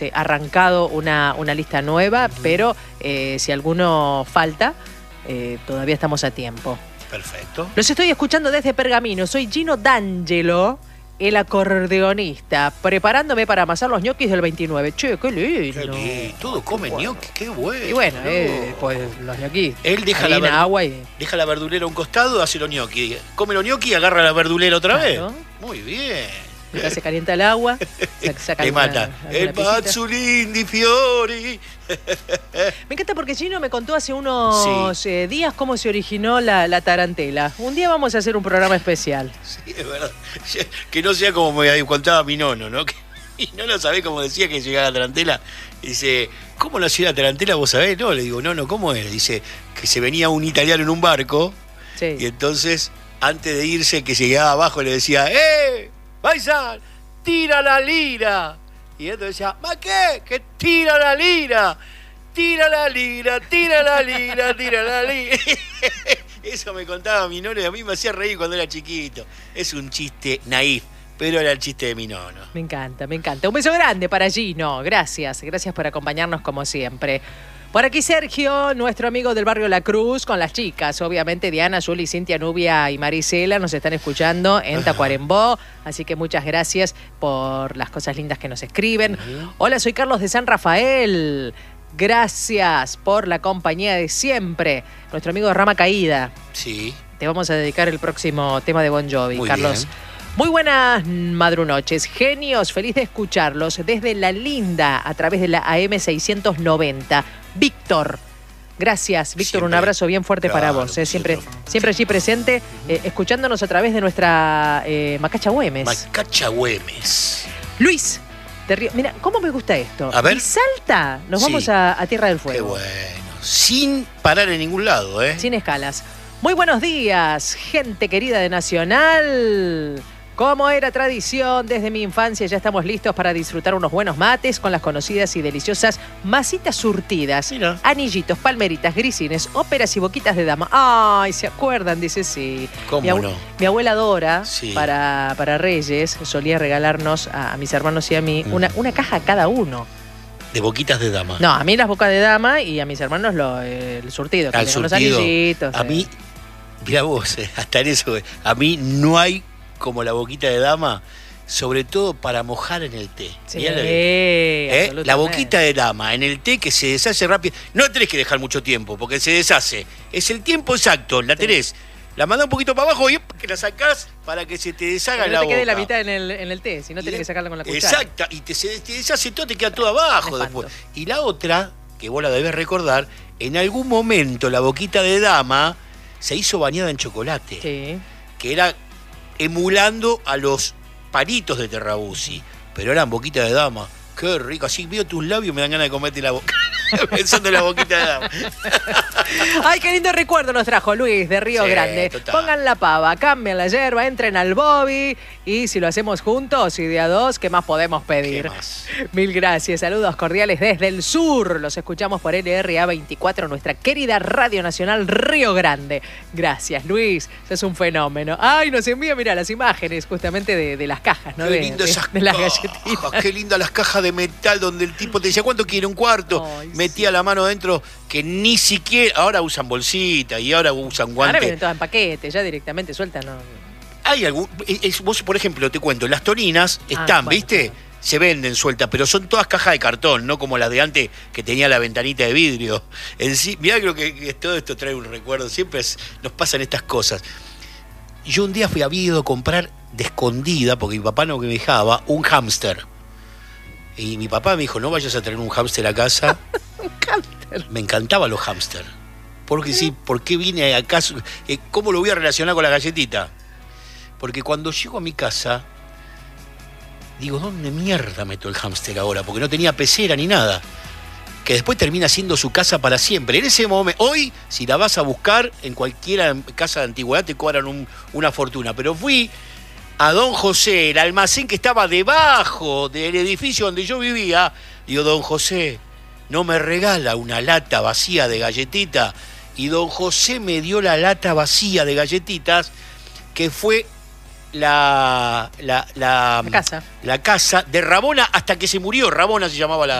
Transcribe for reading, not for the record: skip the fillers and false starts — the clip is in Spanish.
arrancado una lista nueva, pero si alguno falta, todavía estamos a tiempo. Perfecto. Los estoy escuchando desde Pergamino. Soy Gino D'Angelo, el acordeonista, preparándome para amasar los ñoquis del 29. Che, qué lindo. Qué lindo. Todo come ñoquis, qué bueno. Y bueno, pues los ñoquis. Él deja agua y... deja la verdulera a un costado, hace los ñoquis. Come los ñoquis y agarra la verdulera otra vez. Muy bien. Se calienta el agua, saca le mata. El Pazzolin di Fiori. Me encanta porque Gino me contó hace unos días cómo se originó la tarantela. Un día vamos a hacer un programa especial. Sí, es verdad. Que no sea como me contaba mi nono, ¿no? Que mi nono sabés cómo decía que llegaba la tarantela. Dice, ¿cómo nació la tarantela? ¿Vos sabés? No, le digo, no, ¿cómo es? Dice, que se venía un italiano en un barco. Sí. Y entonces, antes de irse, que se quedaba abajo, le decía, ¡Paisán, tira la lira! Y él decía, ¿ma qué? Que tira la lira. Tira la lira, tira la lira, tira la lira. Eso me contaba mi nono y a mí me hacía reír cuando era chiquito. Es un chiste naif, pero era el chiste de mi nono. Me encanta, me encanta. Un beso grande para Gino. Gracias por acompañarnos como siempre. Por aquí Sergio, nuestro amigo del barrio La Cruz, con las chicas. Obviamente Diana, Juli, Cintia, Nubia y Marisela nos están escuchando en Tacuarembó. Así que muchas gracias por las cosas lindas que nos escriben. Hola, soy Carlos de San Rafael. Gracias por la compañía de siempre. Nuestro amigo de Rama Caída. Sí. Te vamos a dedicar el próximo tema de Bon Jovi, muy Carlos. Bien. Muy buenas madrunoches, genios, feliz de escucharlos desde La Linda a través de la AM 690. Víctor, gracias Víctor, siempre, un abrazo bien fuerte para vos, siempre allí presente, escuchándonos a través de nuestra Macacha Güemes. Macacha Güemes. Luis, mira, ¿cómo me gusta esto? A ver. Y Salta, nos vamos a Tierra del Fuego. Qué bueno, sin parar en ningún lado, Sin escalas. Muy buenos días, gente querida de Nacional. Como era tradición, desde mi infancia ya estamos listos para disfrutar unos buenos mates con las conocidas y deliciosas masitas surtidas. Mira. Anillitos, palmeritas, grisines, óperas y boquitas de dama. Ay, ¿se acuerdan? Dice sí. ¿Cómo no? Mi abuela Dora, para Reyes, solía regalarnos a mis hermanos y a mí una caja a cada uno. ¿De boquitas de dama? No, a mí las bocas de dama y a mis hermanos el surtido. Al surtido. Los anillitos. A mí, mirá vos, hasta en eso, a mí no hay como la boquita de dama, sobre todo para mojar en el té. Sí, la boquita de dama en el té que se deshace rápido. No la tenés que dejar mucho tiempo porque se deshace. Es el tiempo exacto, la tenés. La mandás un poquito para abajo y que la sacás para que se te deshaga la boca. No te quede la mitad en el té, si no tenés que sacarla con la cuchara. Exacto, y te deshace todo, te queda todo abajo después. Y la otra, que vos la debés recordar, en algún momento la boquita de dama se hizo bañada en chocolate. Sí. Que era emulando a los palitos de Terrabuzzi, pero eran boquitas de dama. Qué rico, así veo tus labios me dan ganas de comerte la boca. Pensando en la boquita de dama. Ay, qué lindo recuerdo nos trajo Luis de Río Grande. Total. Pongan la pava, cambien la yerba, entren al Bobby y si lo hacemos juntos y de a dos, ¿qué más podemos pedir? ¿Qué más? Mil gracias, saludos cordiales desde el sur. Los escuchamos por LRA 24, nuestra querida Radio Nacional Río Grande. Gracias, Luis, sos un fenómeno. Ay, nos envía, mira, las imágenes justamente de las cajas, ¿no? Qué lindo esas de las galletitas. Qué lindas las cajas de metal donde el tipo te decía, ¿cuánto quiere? Un cuarto. Ay, metía la mano dentro, que ni siquiera, ahora usan bolsita y ahora usan guantes. Ahora vienen todas en paquete, ya directamente sueltan, ¿no? Hay algún, vos por ejemplo, te cuento, las torinas están, bueno, ¿viste? Claro. Se venden sueltas, pero son todas cajas de cartón, no como las de antes que tenía la ventanita de vidrio. En sí, mirá, creo que todo esto trae un recuerdo, siempre nos pasan estas cosas. Yo un día había ido a comprar de escondida, porque mi papá no me dejaba, un hámster. Y mi papá me dijo, no vayas a traer un hámster a casa. Un hámster. Me encantaban los hámster. Porque sí, ¿por qué vine acá? ¿Cómo lo voy a relacionar con la galletita? Porque cuando llego a mi casa, digo, ¿dónde mierda meto el hámster ahora? Porque no tenía pecera ni nada. Que después termina siendo su casa para siempre. En ese momento, hoy, si la vas a buscar en cualquier casa de antigüedad, te cobran una fortuna. Pero fui a Don José, el almacén que estaba debajo del edificio donde yo vivía. Digo, Don José, ¿no me regala una lata vacía de galletita? Y Don José me dio la lata vacía de galletitas, que fue la casa. la casa de Rabona hasta que se murió. Rabona se llamaba